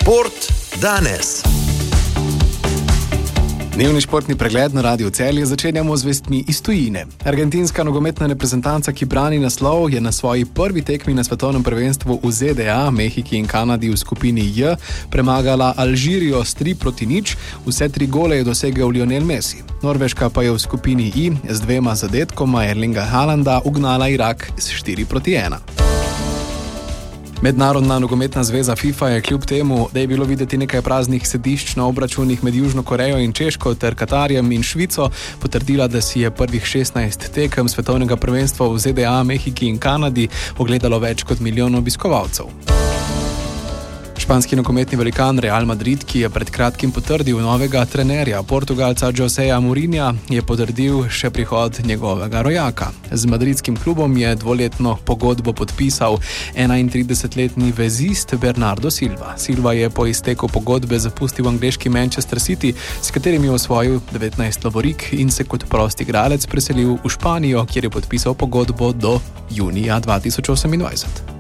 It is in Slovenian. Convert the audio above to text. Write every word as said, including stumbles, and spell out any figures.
Šport danes. Dnevni športni pregled na Radiu Celje začenjamo z vestmi iz tujine. Argentinska nogometna reprezentanca, ki brani naslov, je na svoji prvi tekmi na svetovnem prvenstvu v Z D A, Mehiki in Kanadi v skupini J premagala Alžirijo s tri proti nič, vse tri gole je dosegel Lionel Messi. Norveška pa je v skupini I z dvema zadetkoma Erlinga Haalanda ugnala Irak s štiri proti ena. Mednarodna nogometna zveza FIFA je kljub temu, da je bilo videti nekaj praznih sedišč na obračunih med Južno Korejo in Češko ter Katarjem in Švico, potrdila, da si je prvih šestnajst tekem svetovnega prvenstva v Z D A, Mehiki in Kanadi ogledalo več kot milijon obiskovalcev. Španski nogometni velikan Real Madrid, ki je pred kratkim potrdil novega trenerja, Portugalca Joseja Mourinha, je potrdil še prihod njegovega rojaka. Z madridskim klubom je dvoletno pogodbo podpisal enaintridesetletni vezist Bernardo Silva. Silva je po izteku pogodbe zapustil angleški Manchester City, s katerim je osvojil devetnajst lovorik in se kot prost igralec preselil v Španijo, kjer je podpisal pogodbo do junija dva tisoč osemindvajset.